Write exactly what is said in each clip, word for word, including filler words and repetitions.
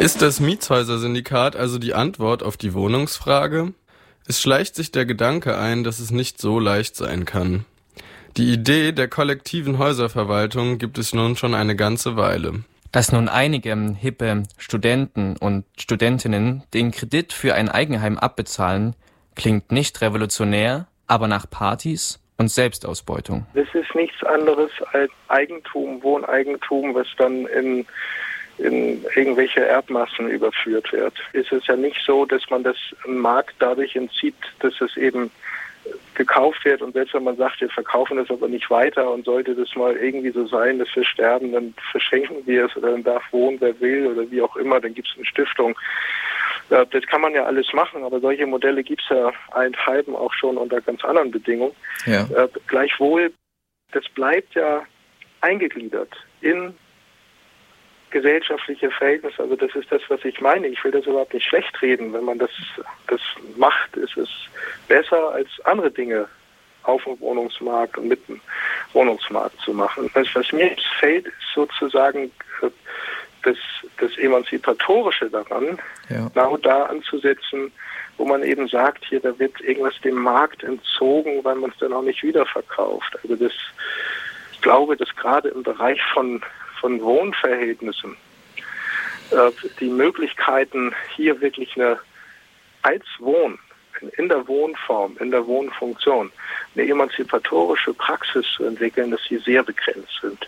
Ist das Mietshäuser-Syndikat also die Antwort auf die Wohnungsfrage? Es schleicht sich der Gedanke ein, dass es nicht so leicht sein kann. Die Idee der kollektiven Häuserverwaltung gibt es nun schon eine ganze Weile. Dass nun einige hippe Studenten und Studentinnen den Kredit für ein Eigenheim abbezahlen, klingt nicht revolutionär, aber nach Partys und Selbstausbeutung. Das ist nichts anderes als Eigentum, Wohneigentum, was dann in, in irgendwelche Erbmassen überführt wird. Es ist ja nicht so, dass man das Markt dadurch entzieht, dass es eben gekauft wird, und selbst wenn man sagt, wir verkaufen das aber nicht weiter, und sollte das mal irgendwie so sein, dass wir sterben, dann verschenken wir es, oder dann darf wohnen, wer will, oder wie auch immer, dann gibt es eine Stiftung. Das kann man ja alles machen, aber solche Modelle gibt es ja allenthalben auch schon unter ganz anderen Bedingungen. Ja. Gleichwohl, das bleibt ja eingegliedert in gesellschaftliche Verhältnisse. Also das ist das, was ich meine. Ich will das überhaupt nicht schlecht reden. Wenn man das, das macht, ist es besser, als andere Dinge auf dem Wohnungsmarkt und mit dem Wohnungsmarkt zu machen. Das, was mir jetzt fällt, ist sozusagen das, das Emanzipatorische daran, ja. Genau da anzusetzen, wo man eben sagt, hier, da wird irgendwas dem Markt entzogen, weil man es dann auch nicht wiederverkauft. Also das, ich glaube, dass gerade im Bereich von von Wohnverhältnissen, äh, die Möglichkeiten, hier wirklich eine als Wohn, in der Wohnform, in der Wohnfunktion, eine emanzipatorische Praxis zu entwickeln, dass sie sehr begrenzt sind.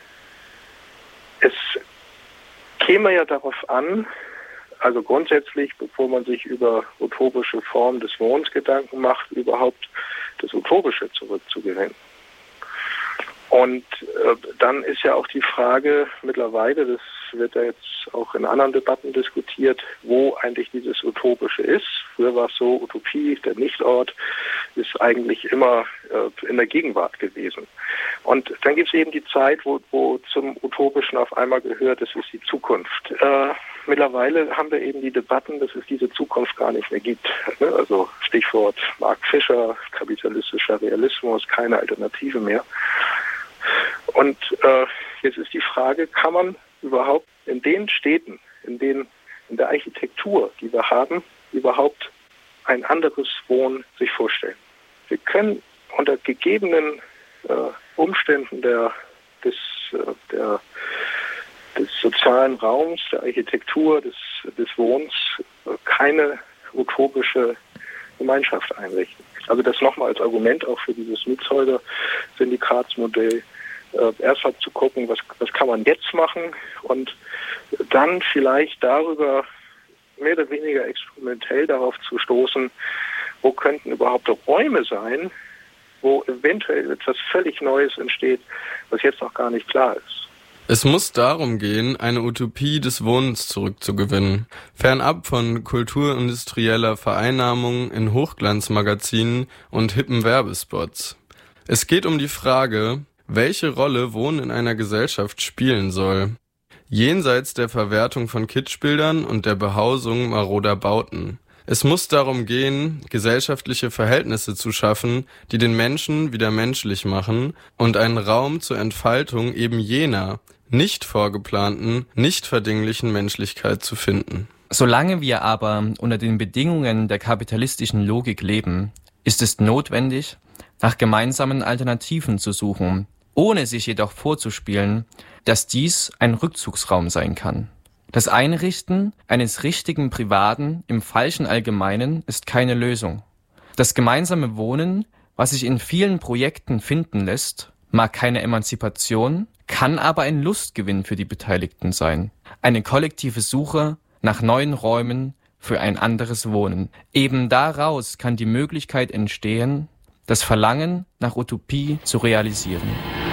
Es käme ja darauf an, also grundsätzlich, bevor man sich über utopische Formen des Wohnens Gedanken macht, überhaupt das Utopische zurückzugewinnen. Und äh, dann ist ja auch die Frage mittlerweile, das wird ja jetzt auch in anderen Debatten diskutiert, wo eigentlich dieses Utopische ist. Früher war es so, Utopie, der Nichtort, ist eigentlich immer äh, in der Gegenwart gewesen. Und dann gibt es eben die Zeit, wo, wo zum Utopischen auf einmal gehört, das ist die Zukunft. Äh, mittlerweile haben wir eben die Debatten, dass es diese Zukunft gar nicht mehr gibt. Ne? Also Stichwort Mark Fischer, kapitalistischer Realismus, keine Alternative mehr. Und äh, jetzt ist die Frage, kann man überhaupt in den Städten, in den in der Architektur, die wir haben, überhaupt ein anderes Wohnen sich vorstellen? Wir können unter gegebenen äh, Umständen der, des, äh, der, des sozialen Raums, der Architektur, des, des Wohnens äh, keine utopische Gemeinschaft einrichten. Also das nochmal als Argument auch für dieses Mietshäuser-Syndikatsmodell. Äh, erst mal zu gucken, was, was kann man jetzt machen, und dann vielleicht darüber mehr oder weniger experimentell darauf zu stoßen, wo könnten überhaupt Räume sein, wo eventuell etwas völlig Neues entsteht, was jetzt noch gar nicht klar ist. Es muss darum gehen, eine Utopie des Wohnens zurückzugewinnen, fernab von kulturindustrieller Vereinnahmung in Hochglanzmagazinen und hippen Werbespots. Es geht um die Frage, welche Rolle Wohnen in einer Gesellschaft spielen soll, jenseits der Verwertung von Kitschbildern und der Behausung maroder Bauten. Es muss darum gehen, gesellschaftliche Verhältnisse zu schaffen, die den Menschen wieder menschlich machen und einen Raum zur Entfaltung eben jener, nicht vorgeplanten, nicht verdinglichen Menschlichkeit zu finden. Solange wir aber unter den Bedingungen der kapitalistischen Logik leben, ist es notwendig, nach gemeinsamen Alternativen zu suchen, ohne sich jedoch vorzuspielen, dass dies ein Rückzugsraum sein kann. Das Einrichten eines richtigen Privaten im falschen Allgemeinen ist keine Lösung. Das gemeinsame Wohnen, was sich in vielen Projekten finden lässt, mag keine Emanzipation, kann aber ein Lustgewinn für die Beteiligten sein. Eine kollektive Suche nach neuen Räumen für ein anderes Wohnen. Eben daraus kann die Möglichkeit entstehen, das Verlangen nach Utopie zu realisieren.